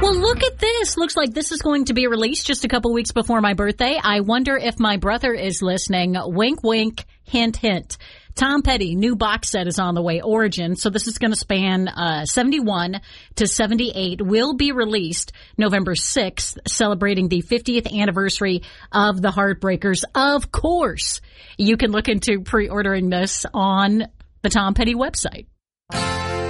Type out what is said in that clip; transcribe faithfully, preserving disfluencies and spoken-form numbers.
Well, look at this. Looks like this is going to be released just a couple weeks before my birthday. I wonder if my brother is listening. Wink, wink, hint, hint. Tom Petty, new box set is on the way, Origin. So this is going to span uh seventy-one to seventy-eight, will be released November sixth, celebrating the fiftieth anniversary of the Heartbreakers. Of course, you can look into pre-ordering this on the Tom Petty website.